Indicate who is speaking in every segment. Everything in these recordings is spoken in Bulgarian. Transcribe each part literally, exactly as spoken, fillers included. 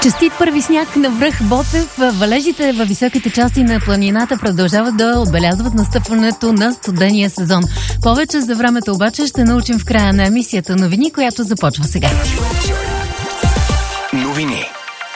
Speaker 1: Честит първи сняг на връх Ботев. Валежите във високите части на планината продължават да отбелязват настъпването на студения сезон. Повече за времето обаче ще научим в края на емисията новини, която започва сега.
Speaker 2: Новини.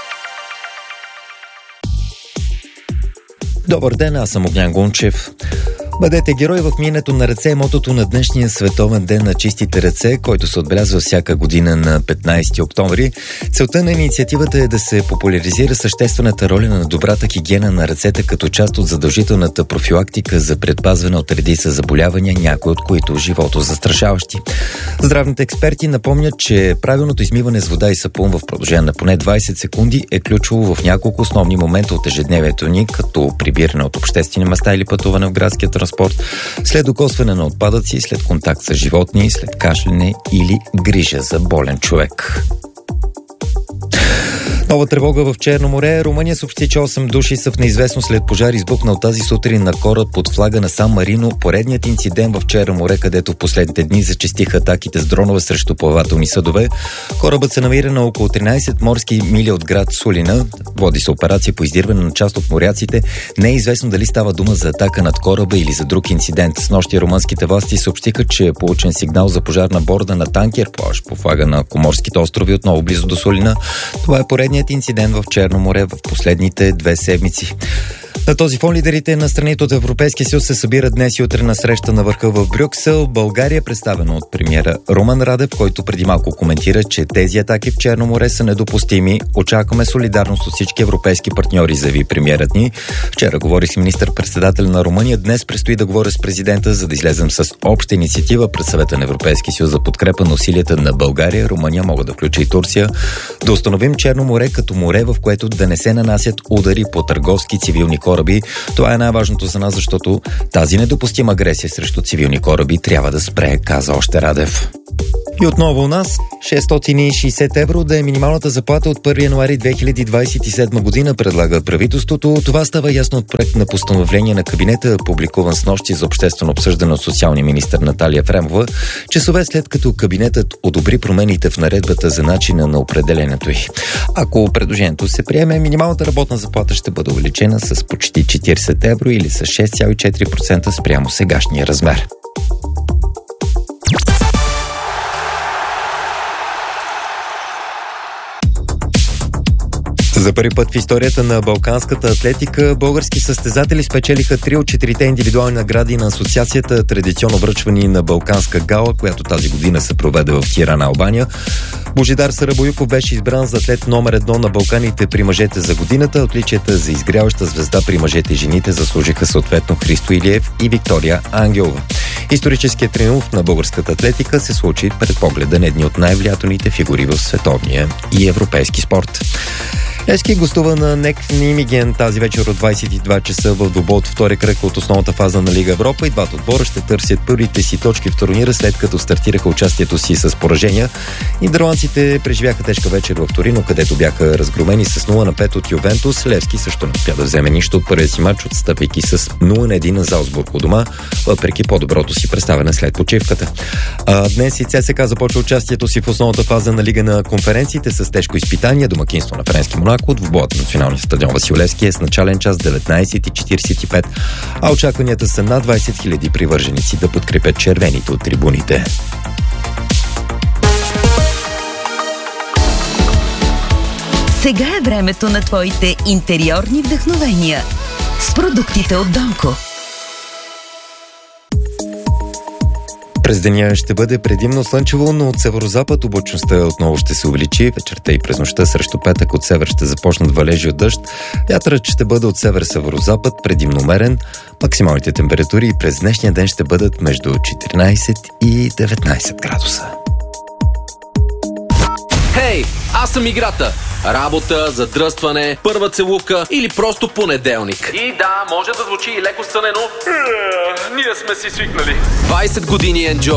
Speaker 3: Добър ден, аз съм Огнян Гунчев. Бъдете герой в минето на ръце е мотото на днешния световен ден на чистите ръце, който се отбелязва всяка година на петнайсети октомври. Целта на инициативата е да се популяризира съществената роля на добрата хигиена на ръцете като част от задължителната профилактика за предпазване от редица заболявания, някои от които живото застрашаващи. Здравните експерти напомнят, че правилното измиване с вода и сапун в продължение на поне двайсет секунди е ключово в няколко основни момента от ежедневието ни, като прибиране от обществени места или пътуване в градския транспорт, след докосване на отпадъци, след контакт с животни, след кашляне или грижа за болен човек. Нова тревога в Черно море. Румъния съобщи, че осем души са в неизвестно след пожар, избухнал тази сутрин на кораб под флага на Сан Марино. Поредният инцидент в Черно море, където в последните дни зачестиха атаките с дронове срещу плавателни съдове. Корабът се намира на около тринайсет морски мили от град Сулина. Води се операция по издирване на част от моряците. Не е известно дали става дума за атака над кораба или за друг инцидент. Снощи румънските власти съобщиха, че е получен сигнал за пожар на борда на танкер плаж по флага на Коморските острови, отново близо до Сулина. Това е поредният инцидент в Черно море в последните две седмици. На този фон лидерите на страните от Европейския съюз се събират днес и утре на среща на върха в Брюксел. България, представена от премиера Румен Радев, който преди малко коментира, че тези атаки в Черно море са недопустими. Очакваме солидарност от всички европейски партньори, заяви премиерът ни. Вчера говорих с министър-председател на Румъния. Днес предстои да говоря с президента, за да излезем с обща инициатива пред Съвета на Европейския съюз за подкрепа на усилията на България. Румъния могат да включи и Турция. Да установим Черно море като море, в което да не се нанасят удари по търговски цивилни кораби. Това е най-важното за нас, защото тази недопустима агресия срещу цивилни кораби трябва да спре, каза още Радев. И отново у нас шестстотин и шейсет евро да е минималната заплата от първи януари две хиляди двайсет и седма година, предлага правителството. Това става ясно от проект на постановление на кабинета, публикуван с нощи за обществено обсъждане от социалния министър Наталия Фремова, часове след като кабинетът одобри промените в наредбата за начина на определението й. Ако предложението се приеме, минималната работна заплата ще бъде увеличена с почти четирийсет евро или с шест цяло и четири процента спрямо сегашния размер. За първи път в историята на балканската атлетика български състезатели спечелиха три от четирите индивидуални награди на асоциацията, традиционно връчвани на Балканска гала, която тази година се проведе в Тирана, Албания. Божидар Сарабоюков беше избран за атлет номер едно на Балканите при мъжете за годината. Отличията за изгряваща звезда при мъжете и жените заслужиха съответно Христо Илиев и Виктория Ангелова. Историческият триумф на българската атлетика се случи пред погледа на едни от най-влиятелните фигури в световния и европейски спорт. Левски гостува на НЕК Нимиген тази вечер от двайсет и два часа в двубой от втори кръг от основната фаза на Лига Европа. И двата отбора ще търсят първите си точки в турнира, след като стартираха участието си с поражения. Нидерландците преживяха тежка вечер в Торино, където бяха разгромени с нула на пет от Ювентус. Левски също не успя да вземе нищо от първия си мач, отстъпвайки с нула на един на Залцбург у дома, въпреки по-доброто си представяне след почивката. А днес и ЦСКА започва участието си в основната фаза на Лига на конференциите с тежко изпитание. Домакинство на Френски Монако от двубоят на националния стадион Васил Левски е с начален час деветнайсет и четирийсет и пет, а очакванията са над двайсет хиляди привърженици да подкрепят червените от трибуните.
Speaker 4: Сега е времето на твоите интериорни вдъхновения с продуктите от Донко.
Speaker 3: През деня ще бъде предимно слънчево, но от северозапад облачността отново ще се увеличи. Вечерта и през нощта срещу петък от север ще започнат валежи от дъжд. Вятърът ще бъде от север-северозапад, предимно умерен. Максималните температури през днешния ден ще бъдат между четиринайсет и деветнайсет градуса.
Speaker 5: Хей, аз съм играта. Работа, задръстване, първа целувка или просто понеделник.
Speaker 6: И да, може да звучи и леко сънено. Ние сме си свикнали.
Speaker 5: двайсет години Enjoy.